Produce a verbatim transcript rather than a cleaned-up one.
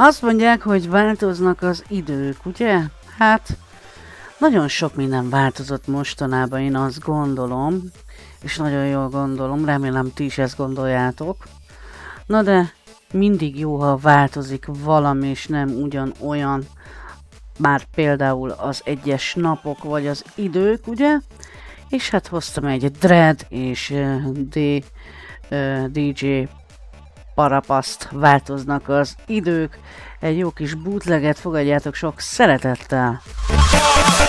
Azt mondják, hogy változnak az idők, ugye? Hát, nagyon sok minden változott mostanában, én azt gondolom, és nagyon jól gondolom, remélem ti is ezt gondoljátok. Na de mindig jó, ha változik valami, és nem ugyanolyan, már például az egyes napok, vagy az idők, ugye? És hát hoztam egy Dread és uh, D, uh, dé dzsé Parapaszt, változnak az idők. Egy jó kis bootleget fogadjátok sok szeretettel!